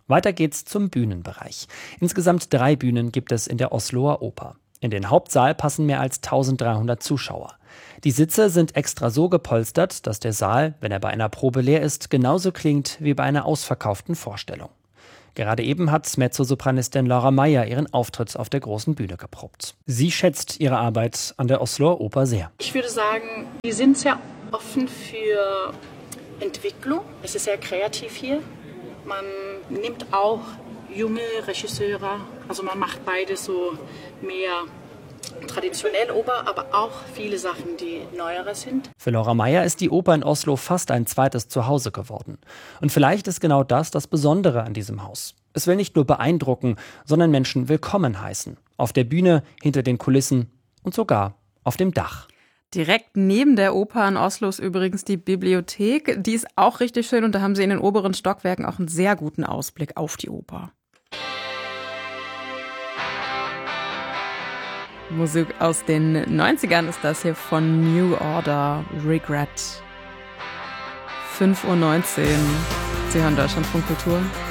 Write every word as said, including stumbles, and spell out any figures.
Weiter geht's zum Bühnenbereich. Insgesamt drei Bühnen gibt es in der Osloer Oper. In den Hauptsaal passen mehr als eintausenddreihundert Zuschauer. Die Sitze sind extra so gepolstert, dass der Saal, wenn er bei einer Probe leer ist, genauso klingt wie bei einer ausverkauften Vorstellung. Gerade eben hat Mezzosopranistin Laura Meyer ihren Auftritt auf der großen Bühne geprobt. Sie schätzt ihre Arbeit an der Osloer Oper sehr. Ich würde sagen, wir sind sehr offen für Entwicklung. Es ist sehr kreativ hier. Man nimmt auch junge Regisseure, also man macht beides so mehr traditionell Oper, aber auch viele Sachen, die neuere sind. Für Laura Meyer ist die Oper in Oslo fast ein zweites Zuhause geworden. Und vielleicht ist genau das das Besondere an diesem Haus. Es will nicht nur beeindrucken, sondern Menschen willkommen heißen. Auf der Bühne, hinter den Kulissen und sogar auf dem Dach. Direkt neben der Oper in Oslo ist übrigens die Bibliothek. Die ist auch richtig schön und da haben sie in den oberen Stockwerken auch einen sehr guten Ausblick auf die Oper. Musik aus den neunzigern ist das hier von New Order, Regret. fünf Uhr neunzehn. Sie hören Deutschlandfunk Kultur.